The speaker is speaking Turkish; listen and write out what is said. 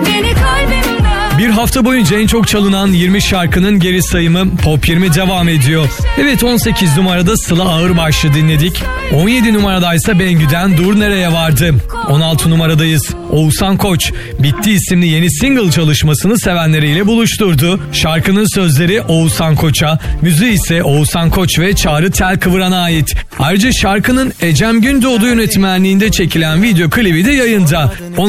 beni kalbimden. Bir hafta boyunca en çok çalınan 20 şarkının geri sayımı Pop 20 devam ediyor. Evet, 18 numarada Sıla Ağırbaşlı dinledik. 17 numarada ise Bengü'den Dur Nereye vardı. 16 numaradayız. Oğuzhan Koç Bitti isimli yeni single çalışmasını sevenleriyle buluşturdu. Şarkının sözleri Oğuzhan Koç'a, müziği ise Oğuzhan Koç ve Çağrı Telkıvıran'a ait. Ayrıca şarkının Ecem Gündoğdu yönetmenliğinde çekilen video klibi de yayında.